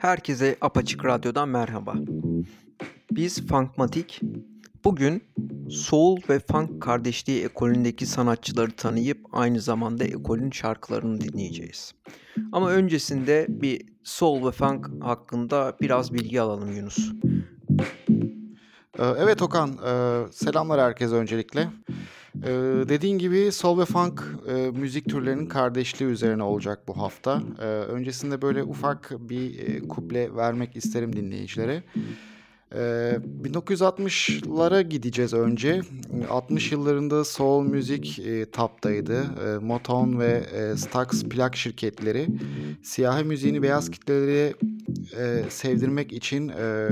Herkese Apaçık Radyo'dan merhaba. Biz Funkmatik. Bugün Soul ve Funk kardeşliği ekolündeki sanatçıları tanıyıp aynı zamanda ekolün şarkılarını dinleyeceğiz. Ama öncesinde bir Soul ve Funk hakkında biraz bilgi alalım Yunus. Evet Okan, selamlar herkese öncelikle. Dediğin gibi soul ve funk müzik türlerinin kardeşliği üzerine olacak bu hafta. Öncesinde böyle ufak bir kuple vermek isterim dinleyicilere. 1960'lara gideceğiz önce. 60 yıllarında soul müzik taptaydı. Motown ve Stax plak şirketleri siyahi müziğini beyaz kitlelere sevdirmek için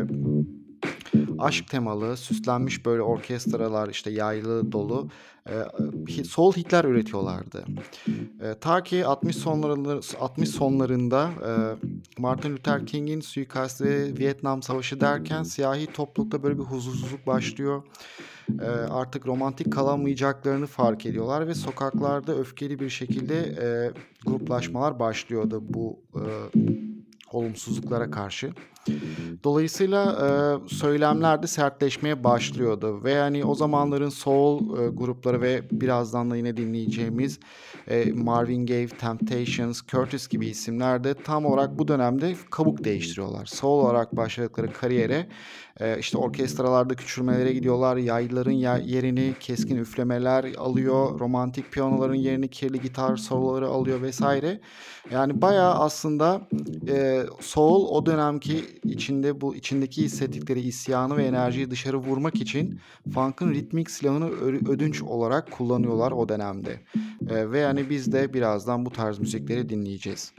aşk temalı, süslenmiş böyle orkestralar, işte yaylı dolu soul hitler üretiyorlardı. Ta ki 60 sonlarında Martin Luther King'in suikastı ve Vietnam Savaşı derken siyahi toplulukta böyle bir huzursuzluk başlıyor. Artık romantik kalamayacaklarını fark ediyorlar ve sokaklarda öfkeli bir şekilde gruplaşmalar başlıyordu bu olumsuzluklara karşı. Dolayısıyla söylemler de sertleşmeye başlıyordu ve yani o zamanların soul grupları ve birazdan da yine dinleyeceğimiz Marvin Gaye, Temptations, Curtis gibi isimler de tam olarak bu dönemde kabuk değiştiriyorlar. Soul olarak başladıkları kariyere işte orkestralarda küçülmelere gidiyorlar, yaylıların yerini keskin üflemeler alıyor, romantik piyanoların yerini kirli gitar soloları alıyor vesaire. Yani bayağı aslında soul o dönemki içindeki hissettikleri isyanı ve enerjiyi dışarı vurmak için funk'ın ritmik silahını ödünç olarak kullanıyorlar o dönemde. Ve yani biz de birazdan bu tarz müzikleri dinleyeceğiz.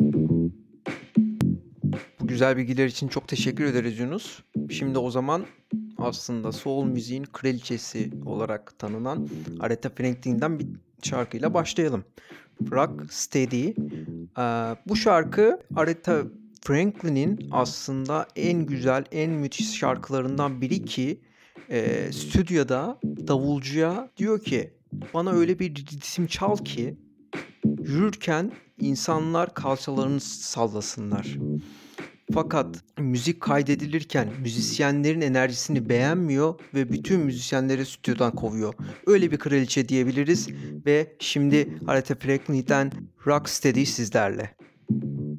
Bu güzel bilgiler için çok teşekkür ederiz Yunus. Şimdi o zaman aslında soul müziğin kraliçesi olarak tanınan Aretha Franklin'den bir şarkıyla başlayalım. Rock Steady. Bu şarkı Aretha Franklin'in aslında en güzel, en müthiş şarkılarından biri ki stüdyoda davulcuya diyor ki bana öyle bir ritim çal ki yürürken insanlar kalçalarını sallasınlar. Fakat müzik kaydedilirken müzisyenlerin enerjisini beğenmiyor ve bütün müzisyenleri stüdyodan kovuyor. Öyle bir kraliçe diyebiliriz ve şimdi Aretha Franklin'den Rocksteady sizlerle.